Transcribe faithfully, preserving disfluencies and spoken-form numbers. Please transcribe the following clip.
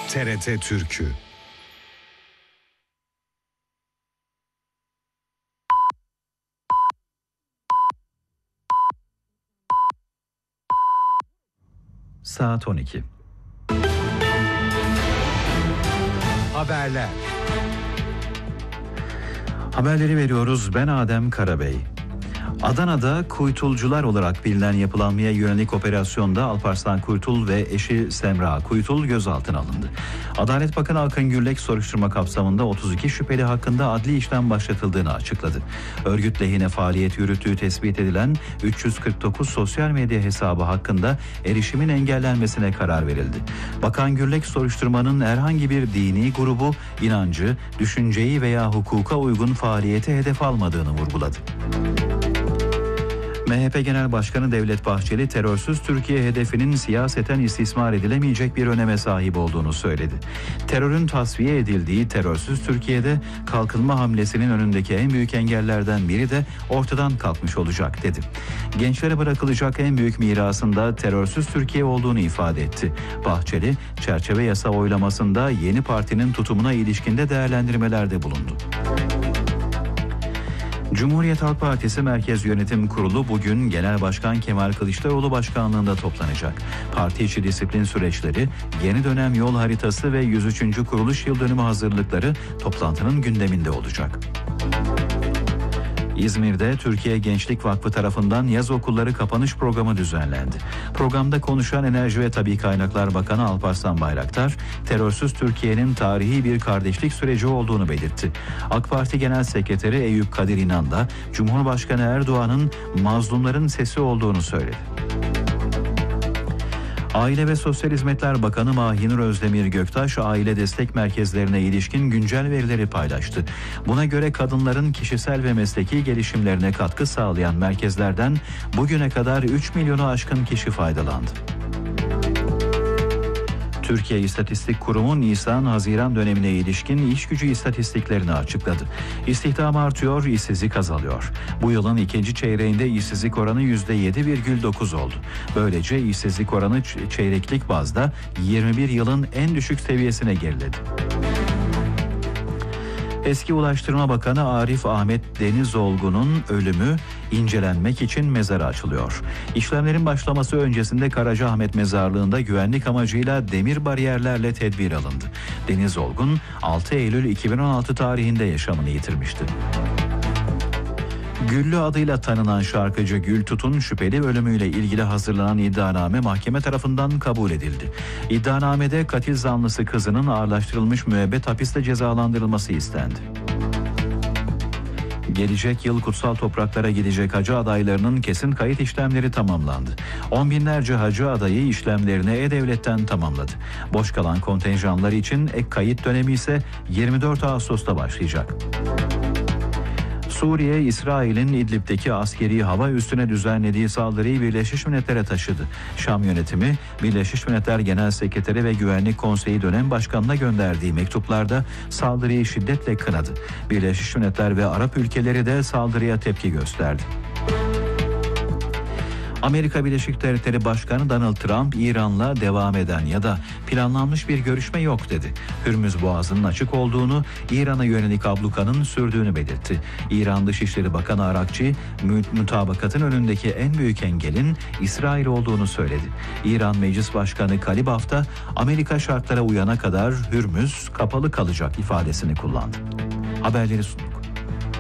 T R T Türkü. Saat on iki. Haberler. Haberleri veriyoruz. Ben Adem Karabey. Adana'da Kuytulcular olarak bilinen yapılanmaya yönelik operasyonda Alparslan Kuytul ve eşi Semra Kuytul gözaltına alındı. Adalet Bakanı Akın Gürlek soruşturma kapsamında otuz iki şüpheli hakkında adli işlem başlatıldığını açıkladı. Örgüt lehine faaliyet yürüttüğü tespit edilen üç yüz kırk dokuz sosyal medya hesabı hakkında erişimin engellenmesine karar verildi. Bakan Gürlek soruşturmanın herhangi bir dini grubu, inancı, düşünceyi veya hukuka uygun faaliyete hedef almadığını vurguladı. M H P Genel Başkanı Devlet Bahçeli, terörsüz Türkiye hedefinin siyaseten istismar edilemeyecek bir öneme sahip olduğunu söyledi. Terörün tasfiye edildiği terörsüz Türkiye'de kalkınma hamlesinin önündeki en büyük engellerden biri de ortadan kalkmış olacak dedi. Gençlere bırakılacak en büyük mirasında terörsüz Türkiye olduğunu ifade etti. Bahçeli, çerçeve yasa oylamasında yeni partinin tutumuna ilişkinde değerlendirmelerde bulundu. Cumhuriyet Halk Partisi Merkez Yönetim Kurulu bugün Genel Başkan Kemal Kılıçdaroğlu başkanlığında toplanacak. Parti içi disiplin süreçleri, yeni dönem yol haritası ve yüz üçüncü kuruluş yıl dönümü hazırlıkları toplantının gündeminde olacak. İzmir'de Türkiye Gençlik Vakfı tarafından yaz okulları kapanış programı düzenlendi. Programda konuşan Enerji ve Tabii Kaynaklar Bakanı Alparslan Bayraktar, terörsüz Türkiye'nin tarihi bir kardeşlik süreci olduğunu belirtti. AK Parti Genel Sekreteri Eyüp Kadir İnan da Cumhurbaşkanı Erdoğan'ın mazlumların sesi olduğunu söyledi. Aile ve Sosyal Hizmetler Bakanı Mahinur Özdemir Göktaş, aile destek merkezlerine ilişkin güncel verileri paylaştı. Buna göre kadınların kişisel ve mesleki gelişimlerine katkı sağlayan merkezlerden bugüne kadar üç milyonu aşkın kişi faydalandı. Türkiye İstatistik Kurumu Nisan-Haziran dönemine ilişkin iş gücü istatistiklerini açıkladı. İstihdam artıyor, işsizlik azalıyor. Bu yılın ikinci çeyreğinde işsizlik oranı yüzde yedi virgül dokuz oldu. Böylece işsizlik oranı çeyreklik bazda yirmi bir yılın en düşük seviyesine geriledi. Eski Ulaştırma Bakanı Arif Ahmet Denizolgun'un ölümü incelenmek için mezarı açılıyor. İşlemlerin başlaması öncesinde Karacaahmet Mezarlığı'nda güvenlik amacıyla demir bariyerlerle tedbir alındı. Denizolgun altı Eylül iki bin on altı tarihinde yaşamını yitirmişti. Güllü adıyla tanınan şarkıcı Gül Tut'un şüpheli ölümüyle ilgili hazırlanan iddianame mahkeme tarafından kabul edildi. İddianamede katil zanlısı kızının ağırlaştırılmış müebbet hapiste cezalandırılması istendi. Gelecek yıl kutsal topraklara gidecek hacı adaylarının kesin kayıt işlemleri tamamlandı. On binlerce hacı adayı işlemlerini E-Devlet'ten tamamladı. Boş kalan kontenjanlar için ek kayıt dönemi ise yirmi dört Ağustos'ta başlayacak. Suriye, İsrail'in İdlib'deki askeri hava üssüne düzenlediği saldırıyı Birleşmiş Milletler'e taşıdı. Şam yönetimi, Birleşmiş Milletler Genel Sekreteri ve Güvenlik Konseyi dönem başkanına gönderdiği mektuplarda saldırıyı şiddetle kınadı. Birleşmiş Milletler ve Arap ülkeleri de saldırıya tepki gösterdi. Amerika Birleşik Devletleri Başkanı Donald Trump, İran'la devam eden ya da planlanmış bir görüşme yok dedi. Hürmüz Boğazı'nın açık olduğunu, İran'a yönelik ablukanın sürdüğünü belirtti. İran Dışişleri Bakanı Arakçi, mutabakatın önündeki en büyük engelin İsrail olduğunu söyledi. İran Meclis Başkanı Kalibaf da Amerika şartlara uyana kadar Hürmüz kapalı kalacak ifadesini kullandı. Haberleri sunduk.